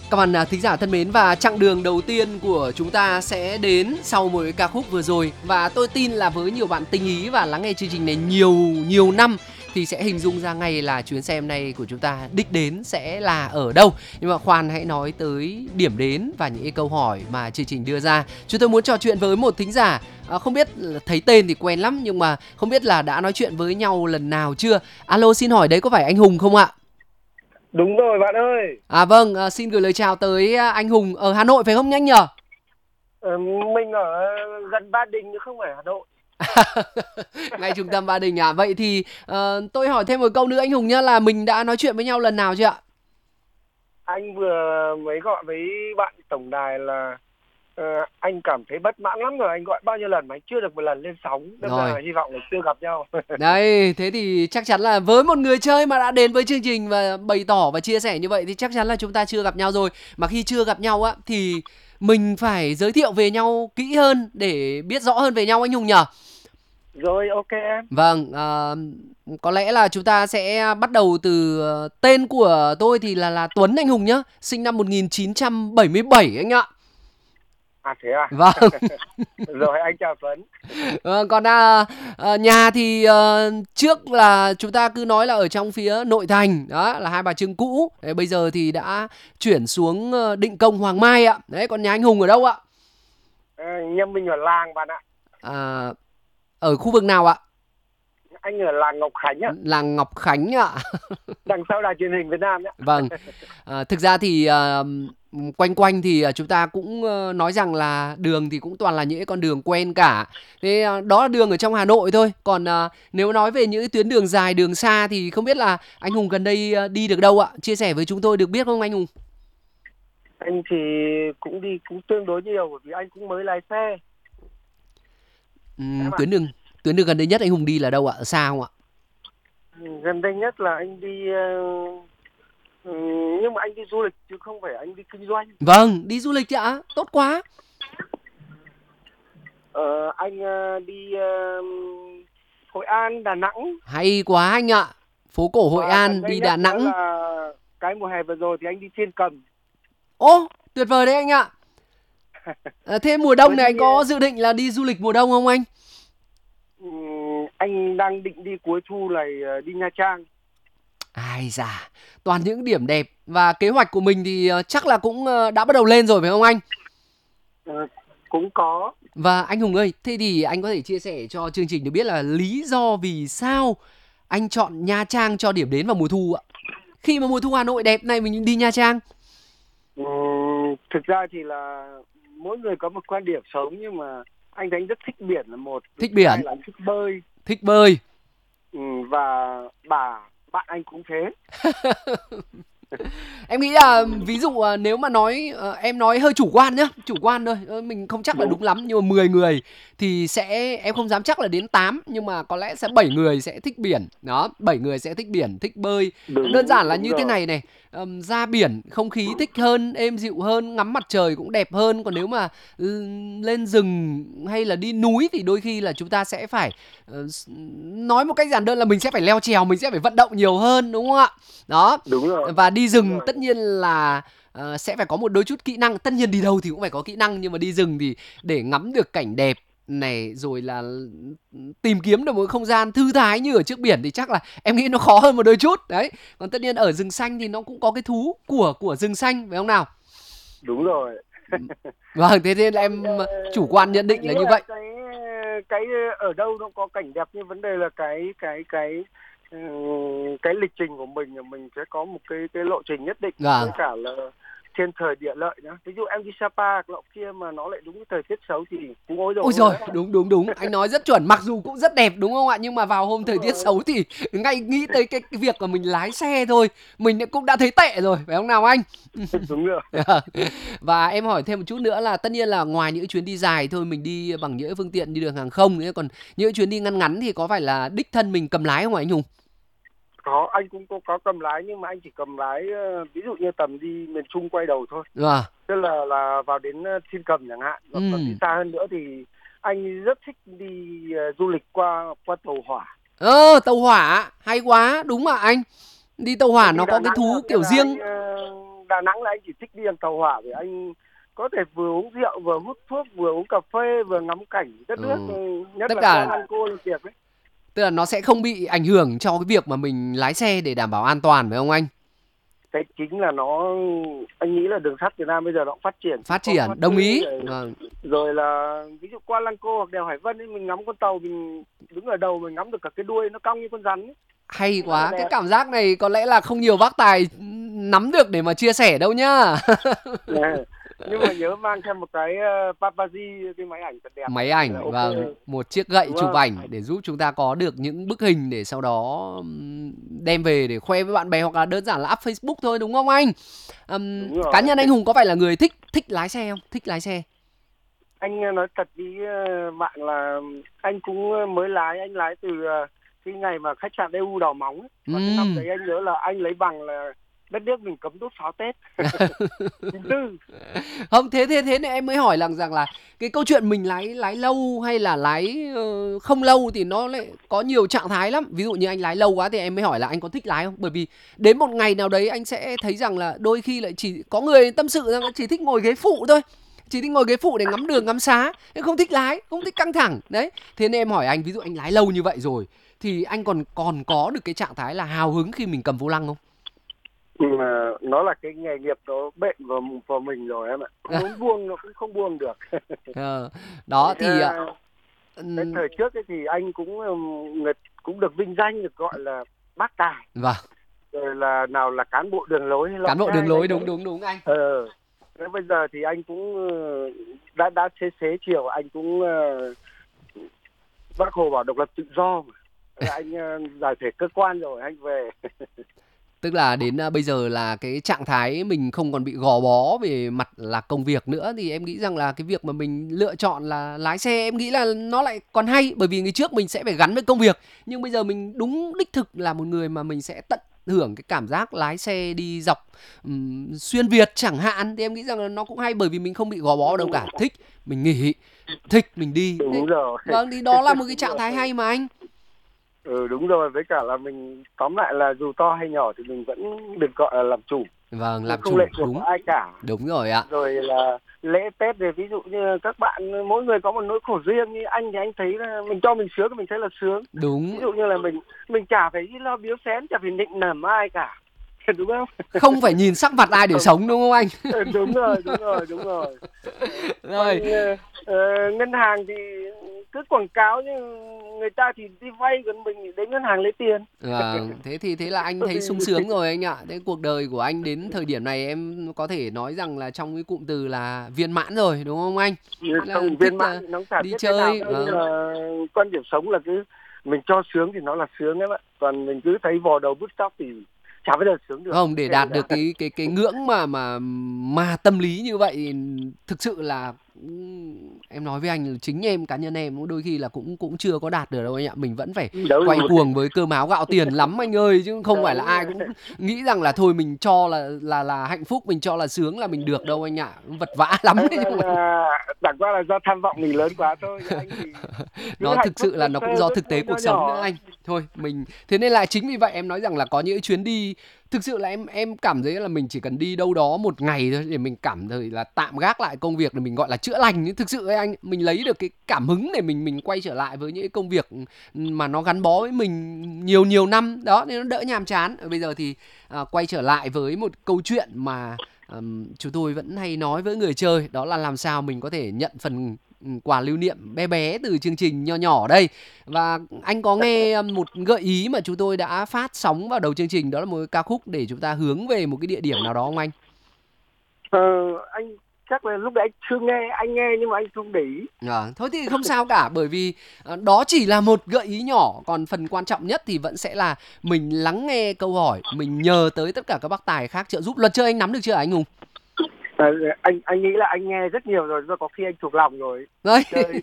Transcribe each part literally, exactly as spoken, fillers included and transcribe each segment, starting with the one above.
Các bạn à, thính giả thân mến, và chặng đường đầu tiên của chúng ta sẽ đến sau một cái ca khúc vừa rồi. Và tôi tin là với nhiều bạn tinh ý và lắng nghe chương trình này nhiều nhiều năm thì sẽ hình dung ra ngay là chuyến xe hôm nay của chúng ta đích đến sẽ là ở đâu. Nhưng mà khoan, hãy nói tới điểm đến và những cái câu hỏi mà chương trình đưa ra. Chúng tôi muốn trò chuyện với một thính giả, à, không biết thấy tên thì quen lắm nhưng mà không biết là đã nói chuyện với nhau lần nào chưa. Alo, xin hỏi đấy có phải anh Hùng không ạ? Đúng rồi bạn ơi. À vâng, à, xin gửi lời chào tới anh Hùng ở Hà Nội phải không nhanh nhở? Ừ, mình ở gần Ba Đình chứ không phải Hà Nội. Ngay trung tâm Ba Đình à? Vậy thì uh, tôi hỏi thêm một câu nữa anh Hùng nhá, là mình đã nói chuyện với nhau lần nào chưa ạ? Anh vừa mới gọi với bạn tổng đài là uh, anh cảm thấy bất mãn lắm rồi, anh gọi bao nhiêu lần mà anh chưa được một lần lên sóng. Đâm ra là hy vọng là chưa gặp nhau. Đây, thế thì chắc chắn là với một người chơi mà đã đến với chương trình và bày tỏ và chia sẻ như vậy thì chắc chắn là chúng ta chưa gặp nhau rồi. Mà khi chưa gặp nhau á thì mình phải giới thiệu về nhau kỹ hơn để biết rõ hơn về nhau anh Hùng nhỉ? Rồi, ok em. Vâng, uh, có lẽ là chúng ta sẽ bắt đầu từ uh, tên của tôi thì là là Tuấn anh Hùng nhá, sinh năm một nghìn chín trăm bảy mươi bảy anh ạ. À thế à? Vâng. Rồi, anh chào Tuấn. Vâng, còn à, à, nhà thì à, trước là chúng ta cứ nói là ở trong phía nội thành, đó là Hai Bà Trưng cũ. Đấy, bây giờ thì đã chuyển xuống Định Công Hoàng Mai ạ. Đấy, còn nhà anh Hùng ở đâu ạ? À, nhà mình ở làng bạn ạ. À, ở khu vực nào ạ? Anh ở làng Ngọc Khánh ạ. Làng Ngọc Khánh ạ. Đằng sau đài truyền hình Việt Nam nhé. Vâng, à, thực ra thì à, quanh quanh thì chúng ta cũng nói rằng là đường thì cũng toàn là những con đường quen cả. Thế à, đó là đường ở trong Hà Nội thôi. Còn à, nếu nói về những tuyến đường dài, đường xa thì không biết là anh Hùng gần đây đi được đâu ạ? Chia sẻ với chúng tôi được biết không anh Hùng? Anh thì cũng đi cũng tương đối nhiều bởi vì anh cũng mới lái xe. Ừ, tuyến đường tuyến đường gần đây nhất anh Hùng đi là đâu ạ? Ở xa không ạ? Gần đây nhất là anh đi uh, nhưng mà anh đi du lịch chứ không phải anh đi kinh doanh. Vâng, đi du lịch ạ, tốt quá. Ờ, anh uh, đi uh, Hội An, Đà Nẵng. Hay quá anh ạ. Phố cổ Hội Và An, đi Đà Nẵng. Là cái mùa hè vừa rồi thì anh đi Thiên Cầm. Ô, tuyệt vời đấy anh ạ. À, thế mùa đông này anh có dự định là đi du lịch mùa đông không anh? Ừ, anh đang định đi cuối thu này đi Nha Trang. Ai da, toàn những điểm đẹp. Và kế hoạch của mình thì chắc là cũng đã bắt đầu lên rồi phải không anh? Ờ, cũng có. Và anh Hùng ơi, thế thì anh có thể chia sẻ cho chương trình được biết là lý do vì sao anh chọn Nha Trang cho điểm đến vào mùa thu ạ? Khi mà mùa thu Hà Nội đẹp này mình đi Nha Trang. Ừ, thực ra thì là mỗi người có một quan điểm sống, nhưng mà anh thấy rất thích biển là một. Thích biển. Hai là thích bơi. Thích bơi. Ừ, và bà bạn anh cũng thế. Em nghĩ là ví dụ nếu mà nói, em nói hơi chủ quan nhá, chủ quan thôi, mình không chắc là đúng lắm, nhưng mà mười người thì sẽ, em không dám chắc là đến tám, nhưng mà có lẽ sẽ bảy người sẽ thích biển. Đó, bảy người sẽ thích biển, thích bơi. Đúng, đơn giản là đúng như rồi. thế này này, um, ra biển không khí thích hơn, êm dịu hơn, ngắm mặt trời cũng đẹp hơn. Còn nếu mà um, lên rừng hay là đi núi thì đôi khi là chúng ta sẽ phải uh, nói một cách giản đơn là mình sẽ phải leo trèo, mình sẽ phải vận động nhiều hơn, đúng không ạ? Đó. Đúng rồi. Và đi rừng tất nhiên là uh, sẽ phải có một đôi chút kỹ năng. Tất nhiên đi đâu thì cũng phải có kỹ năng, nhưng mà đi rừng thì để ngắm được cảnh đẹp này, rồi là tìm kiếm được một không gian thư thái như ở trước biển thì chắc là em nghĩ nó khó hơn một đôi chút đấy. Còn tất nhiên ở rừng xanh thì nó cũng có cái thú của của rừng xanh phải không nào? Đúng rồi. Vâng, thế nên là em chủ quan nhận định là như vậy. Cái cái ở đâu nó có cảnh đẹp, nhưng vấn đề là cái cái cái cái lịch trình của mình là mình sẽ có một cái cái lộ trình nhất định, vâng. với cả là thiên thời địa lợi nữa. Ví dụ em đi Sapa nọ kia mà nó lại đúng cái thời tiết xấu thì cũng ôi rồi. Ôi rồi, đúng đúng đúng, anh nói rất chuẩn. Mặc dù cũng rất đẹp đúng không ạ, nhưng mà vào hôm thời tiết xấu thì ngay nghĩ tới cái, cái việc mà mình lái xe thôi mình cũng đã thấy tệ rồi, phải không nào anh? Đúng rồi. Và em hỏi thêm một chút nữa là tất nhiên là ngoài những chuyến đi dài thôi, mình đi bằng những phương tiện đi đường hàng không, còn những chuyến đi ngắn ngắn thì có phải là đích thân mình cầm lái không anh Hùng? Có, anh cũng có, có cầm lái, nhưng mà anh chỉ cầm lái ví dụ như tầm đi miền Trung quay đầu thôi. À. Tức là là vào đến Thiên Cầm chẳng hạn. Hoặc ừ. là đi xa hơn nữa thì anh rất thích đi uh, du lịch qua qua tàu hỏa. Ờ, tàu hỏa hay quá, đúng mà anh. Đi tàu hỏa nó có cái thú kiểu riêng. Anh, uh, Đà Nẵng là anh chỉ thích đi bằng tàu hỏa để anh có thể vừa uống rượu, vừa hút thuốc, vừa uống cà phê, vừa ngắm cảnh đất nước, Ừ. nhất Tất là cả Lăng Cô Liên Tiệp ấy. tức là nó sẽ không bị ảnh hưởng cho cái việc mà mình lái xe để đảm bảo an toàn phải không anh? Cái chính là nó, anh nghĩ là đường sắt Việt Nam bây giờ nó cũng phát triển, Phát có triển, phát đồng triển ý. rồi, Vâng. rồi là ví dụ qua Lăng Cô hoặc đèo Hải Vân ấy, mình ngắm con tàu, mình đứng ở đầu mình ngắm được cả cái đuôi nó cong như con rắn ấy. Hay Rất là quá, cái đẹp. cảm giác này có lẽ là không nhiều bác tài nắm được để mà chia sẻ đâu nhá. Nè, nhưng mà nhớ mang theo một cái uh, paparazzi, cái máy ảnh thật đẹp. Máy Là ảnh, ok. vâng, một chiếc gậy Đúng chụp không? ảnh để giúp chúng ta có được những bức hình để sau đó ừm, đem về để khoe với bạn bè hoặc là đơn giản là up Facebook thôi đúng không anh? Ừm, Đúng rồi. cá nhân anh Hùng có phải là người thích thích lái xe không? Thích lái xe. Anh nói thật với uh, bạn là anh cũng mới lái, anh lái từ uh, cái ngày mà khách sạn đê u Đào Móng ấy. Và cái năm Ừm. đấy anh nhớ là anh lấy bằng là đất nước mình cấm đốt pháo Tết. chín tư. Không, thế thế thế nên em mới hỏi rằng rằng là cái câu chuyện mình lái lái lâu hay là lái ờ, không lâu thì nó lại có nhiều trạng thái lắm. Ví dụ như anh lái lâu quá thì em mới hỏi là anh có thích lái không? Bởi vì đến một ngày nào đấy anh sẽ thấy rằng là đôi khi lại chỉ có người tâm sự rằng là chỉ thích ngồi ghế phụ thôi. Chỉ thích ngồi ghế phụ để ngắm đường ngắm xá, không thích lái, không thích căng thẳng. Đấy. Thế nên em hỏi anh, ví dụ anh lái lâu như vậy rồi thì anh còn còn có được cái trạng thái là hào hứng khi mình cầm vô lăng không? Mà nó là cái nghề nghiệp nó bệnh vào vào mình rồi em ạ. Muốn buông nó cũng không buông được. Ờ, đó thì cái, uh, cái thời trước ấy thì anh cũng người cũng được vinh danh, được gọi là bác tài. Vâng. Rồi là nào là cán bộ đường lối hay Cán bộ đường lối, đúng đúng đúng anh. Ờ. Thế bây giờ thì anh cũng đã đã xế xế chiều anh cũng uh, Bác Hồ bảo độc lập tự do mà. Anh uh, giải thể cơ quan rồi anh về. Tức là đến uh, bây giờ là cái trạng thái mình không còn bị gò bó về mặt là công việc nữa, thì em nghĩ rằng là cái việc mà mình lựa chọn là lái xe em nghĩ là nó lại còn hay, bởi vì ngày trước mình sẽ phải gắn với công việc, nhưng bây giờ mình đúng đích thực là một người mà mình sẽ tận hưởng cái cảm giác lái xe đi dọc um, xuyên Việt chẳng hạn, thì em nghĩ rằng là nó cũng hay, bởi vì mình không bị gò bó đâu cả, thích mình nghỉ, thích mình đi. Đúng Đấy. rồi. Vâng, thì đó là một cái trạng thái hay mà anh. Ừ đúng rồi, với cả là mình tóm lại là dù to hay nhỏ thì mình vẫn được gọi là làm chủ. Vâng, làm không chủ, lệ thuộc đúng. vào ai cả. Đúng rồi ạ. Rồi là lễ Tết thì ví dụ như các bạn mỗi người có một nỗi khổ riêng, như anh thì anh thấy là mình cho mình sướng thì mình thấy là sướng. Đúng. Ví dụ như là mình mình chả phải đi lo biếu xén, chả phải nịnh nở ai cả. Đúng không? Không phải nhìn sắc mặt ai để sống đúng không anh? Đúng rồi, đúng rồi, đúng rồi. Rồi. Còn, uh, ngân hàng thì cứ quảng cáo nhưng người ta thì đi vay, còn mình thì đến ngân hàng lấy tiền. Vâng, thế thì thế là anh thấy sung sướng rồi anh ạ. Thế cuộc đời của anh đến thời điểm này em có thể nói rằng là trong cái cụm từ là viên mãn rồi đúng không anh? Là viên mãn nó chả đi biết chơi. thế nào, vâng. Là quan điểm sống là cứ mình cho sướng thì nó là sướng ấy ạ. Còn mình cứ thấy vò đầu bứt tóc thì chả bao giờ sướng được. Không, để đạt được cái cái cái ngưỡng mà mà mà tâm lý như vậy thực sự là em nói với anh, chính em cá nhân em đôi khi là cũng cũng chưa có đạt được đâu anh ạ. Mình vẫn phải Đâu quay rồi. cuồng với cơm áo gạo tiền lắm anh ơi, chứ không phải là ai cũng nghĩ rằng là thôi mình cho là là là hạnh phúc, mình cho là sướng là mình được đâu anh ạ. Vật vã lắm đấy. Nhưng mà chẳng qua là do tham vọng mình lớn quá thôi. Anh thì nó thực sự là nó cũng do thực tế cuộc sống nữa anh. Thôi mình thế nên là chính vì vậy em nói rằng là có những chuyến đi thực sự là em em cảm thấy là mình chỉ cần đi đâu đó một ngày thôi để mình cảm thấy là tạm gác lại công việc để mình gọi là chữa lành. Thực sự ấy anh, mình lấy được cái cảm hứng để mình mình quay trở lại với những công việc mà nó gắn bó với mình nhiều nhiều năm đó, nên nó đỡ nhàm chán. Bây giờ thì à, quay trở lại với một câu chuyện mà um, chúng tôi vẫn hay nói với người chơi, đó là làm sao mình có thể nhận phần quà lưu niệm bé bé từ chương trình nho nhỏ đây. Và anh có nghe một gợi ý mà chúng tôi đã phát sóng vào đầu chương trình, đó là một ca khúc để chúng ta hướng về một cái địa điểm nào đó không anh? Ờ, anh chắc là lúc đấy anh chưa nghe, anh nghe nhưng mà anh không để ý. À, thôi thì không sao cả, bởi vì uh, đó chỉ là một gợi ý nhỏ, còn phần quan trọng nhất thì vẫn sẽ là mình lắng nghe câu hỏi, mình nhờ tới tất cả các bác tài khác trợ giúp. Luật chơi anh nắm được chưa anh Hùng? À, anh anh nghĩ là anh nghe rất nhiều rồi, do có khi anh thuộc lòng rồi. Đấy.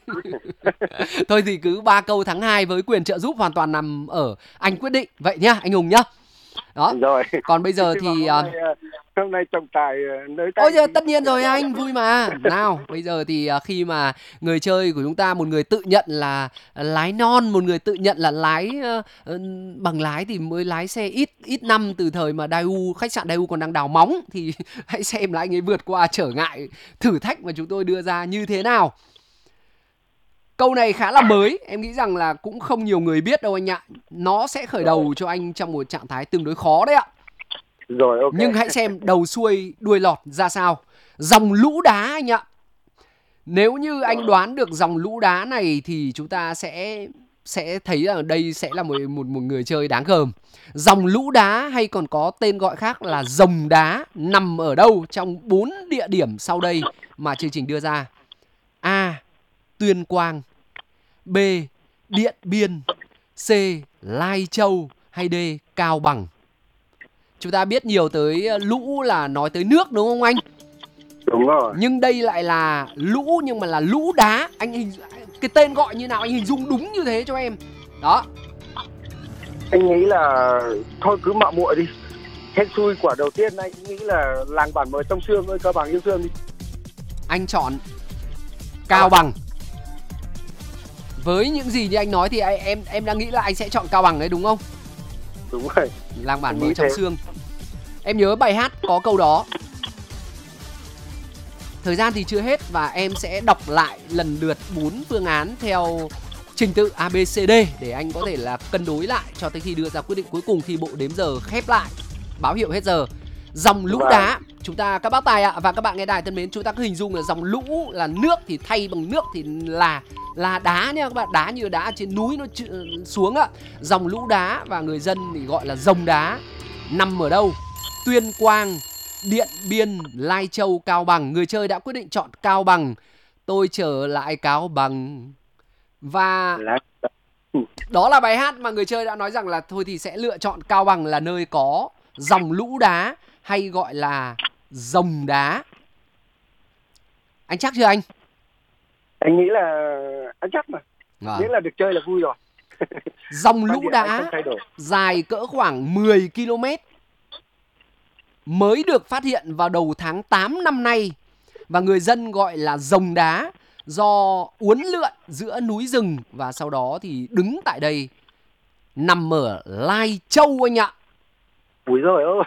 Thôi thì cứ ba câu thắng hai với quyền trợ giúp hoàn toàn nằm ở anh quyết định vậy nhá anh Hùng nhá. Đó. Rồi. Còn bây giờ thì uh, hôm nay trọng tài nơi tay. Ôi giờ tất nhiên rồi anh, vui mà. Nào, bây giờ thì à, khi mà người chơi của chúng ta, một người tự nhận là lái non, một người tự nhận là lái uh, bằng lái thì mới lái xe ít ít năm từ thời mà Daewoo, khách sạn Daewoo còn đang đào móng, thì hãy xem là anh ấy vượt qua trở ngại, thử thách mà chúng tôi đưa ra như thế nào. Câu này khá là mới, em nghĩ rằng là cũng không nhiều người biết đâu anh ạ. Nó sẽ khởi đầu cho anh trong một trạng thái tương đối khó đấy ạ. Rồi, ok. Nhưng hãy xem đầu xuôi đuôi lọt ra sao. Dòng lũ đá anh ạ. Nếu như anh đoán được dòng lũ đá này thì chúng ta sẽ sẽ thấy là đây sẽ là một, một, một người chơi đáng gờm. Dòng lũ đá hay còn có tên gọi khác là rồng đá nằm ở đâu trong bốn địa điểm sau đây mà chương trình đưa ra? A. Tuyên Quang. B. Điện Biên. C. Lai Châu. Hay D. Cao Bằng. Chúng ta biết nhiều tới lũ là nói tới nước đúng không anh? Đúng rồi. Nhưng đây lại là lũ nhưng mà là lũ đá. Anh hình cái tên gọi như nào anh hình dung đúng như thế cho em. Đó. Anh nghĩ là thôi cứ mạo muội đi. Hên xui quả đầu tiên anh nghĩ là làng bản mới trong xương ơi, Cao Bằng yêu thương đi. Anh chọn Cao Bằng. Với những gì như anh nói thì em em đang nghĩ là anh sẽ chọn Cao Bằng đấy đúng không? Đúng rồi. Làng bản mới trong xương. Em nhớ bài hát có câu đó. Thời gian thì chưa hết và em sẽ đọc lại lần lượt bốn phương án theo trình tự A B C D để anh có thể là cân đối lại cho tới khi đưa ra quyết định cuối cùng khi bộ đếm giờ khép lại, báo hiệu hết giờ. Dòng lũ đá, chúng ta các bác tài ạ và các bạn nghe đài thân mến, chúng ta cứ hình dung là dòng lũ là nước thì thay bằng nước thì là là đá nha các bạn, đá như đá trên núi nó xuống ạ. Dòng lũ đá và người dân thì gọi là rồng đá nằm ở đâu? Tuyên Quang, Điện Biên, Lai Châu, Cao Bằng. Người chơi đã quyết định chọn Cao Bằng. Tôi trở lại Cao Bằng. Và đó là bài hát mà người chơi đã nói rằng là thôi thì sẽ lựa chọn Cao Bằng là nơi có dòng lũ đá hay gọi là rồng đá. Anh chắc chưa anh? Anh nghĩ là anh chắc mà. À. Nghĩa là được chơi là vui rồi. Dòng lũ đá dài cỡ khoảng mười ki lô mét mới được phát hiện vào đầu tháng tám năm nay và người dân gọi là rồng đá do uốn lượn giữa núi rừng và sau đó thì đứng tại đây, nằm ở Lai Châu anh ạ. Ui rồi ôi.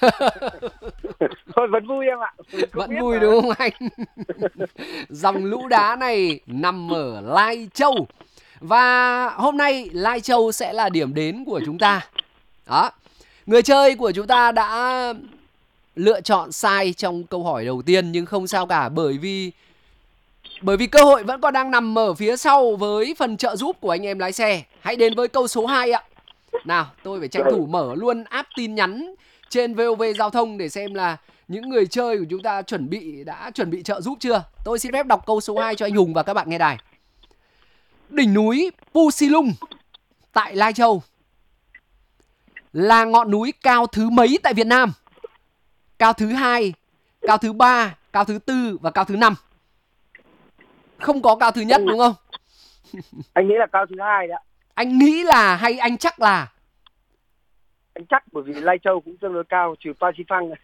Thôi vẫn vui em ạ. Vẫn vui mà. Đúng không anh? Dòng lũ đá này nằm ở Lai Châu. Và hôm nay Lai Châu sẽ là điểm đến của chúng ta. Đó. Người chơi của chúng ta đã lựa chọn sai trong câu hỏi đầu tiên nhưng không sao cả, bởi vì bởi vì cơ hội vẫn còn đang nằm ở phía sau với phần trợ giúp của anh em lái xe. Hãy đến với câu số hai ạ. Nào, tôi phải tranh thủ mở luôn app tin nhắn trên vê o vê Giao thông để xem là những người chơi của chúng ta chuẩn bị đã chuẩn bị trợ giúp chưa. Tôi xin phép đọc câu số hai cho anh Hùng và các bạn nghe đài. Đỉnh núi Pu Si Lung tại Lai Châu là ngọn núi cao thứ mấy tại Việt Nam? Cao thứ hai, cao thứ ba, cao thứ tư và cao thứ năm. Không có cao thứ nhất đúng không? Anh nghĩ là cao thứ hai đấy ạ. Anh nghĩ là hay anh chắc là? Anh chắc bởi vì Lai Châu cũng tương đối cao trừ Pa Si Phang.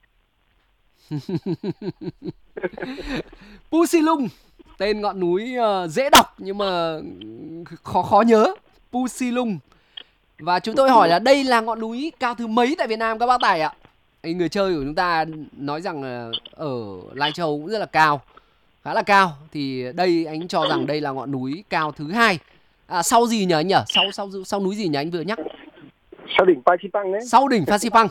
Pu Si Lung, tên ngọn núi uh, dễ đọc nhưng mà khó khó nhớ. Pu Si Lung. Và chúng tôi hỏi là đây là ngọn núi cao thứ mấy tại Việt Nam các bác Tài ạ? Người chơi của chúng ta nói rằng là ở Lai Châu cũng rất là cao, khá là cao. Thì đây anh cho rằng đây là ngọn núi cao thứ hai. À, sau gì nhỉ anh nhỉ? Sau sau sau núi gì nhỉ anh vừa nhắc? Sau đỉnh Pa Si Phang đấy. Sau đỉnh Pa Si Phang.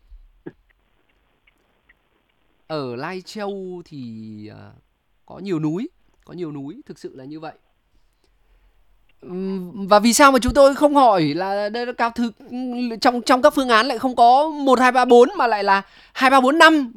Ở Lai Châu thì uh, có nhiều núi, có nhiều núi, thực sự là như vậy. Và vì sao mà chúng tôi không hỏi là đây là cao thứ trong trong các phương án lại không có một hai ba bốn mà lại là hai ba bốn năm.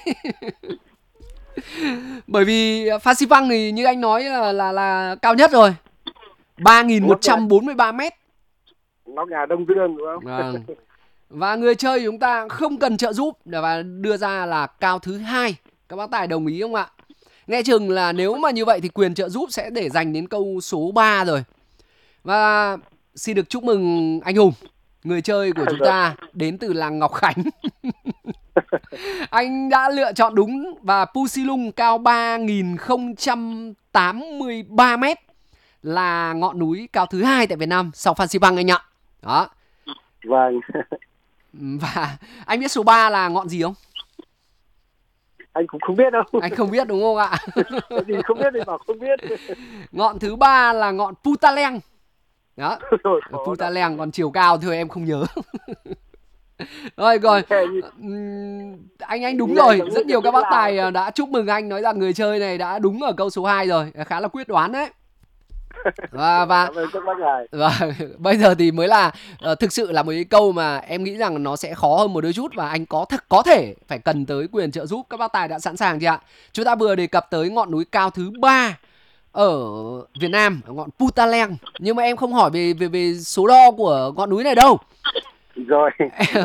Bởi vì Pa Si Phang thì như anh nói là là là cao nhất rồi. ba nghìn một trăm bốn mươi ba mét. Nóc nhà Đông Dương đúng không? À. Và người chơi chúng ta không cần trợ giúp và đưa ra là cao thứ hai. Các bác Tài đồng ý không ạ? Nghe chừng là nếu mà như vậy thì quyền trợ giúp sẽ để dành đến câu số ba rồi. Và xin được chúc mừng anh Hùng, người chơi của chúng ta đến từ làng Ngọc Khánh. Anh đã lựa chọn đúng, và Pusilung cao ba nghìn không trăm tám mươi ba mét, là ngọn núi cao thứ hai tại Việt Nam sau Phan Xipang anh ạ. Đó. Vâng. Và anh biết số ba là ngọn gì không? Anh cũng không biết đâu. Anh không biết đúng không ạ? Cái gì không biết thì bảo không biết. Ngọn thứ ba là ngọn Putaleng. Đó. Rồi, Putaleng, còn chiều cao thôi em không nhớ. Rồi rồi. Anh anh đúng rồi. Rất nhiều các bác tài đã chúc mừng anh, nói rằng người chơi này đã đúng ở câu số hai rồi. Khá là quyết đoán đấy. Và và, và bây giờ thì mới là uh, thực sự là một cái câu mà em nghĩ rằng nó sẽ khó hơn một đôi chút, và anh có thật có thể phải cần tới quyền trợ giúp. Các bác tài đã sẵn sàng chưa ạ? Chúng ta vừa đề cập tới ngọn núi cao thứ ba ở Việt Nam, ngọn Putaleng, nhưng mà em không hỏi về về về số đo của ngọn núi này đâu. Rồi.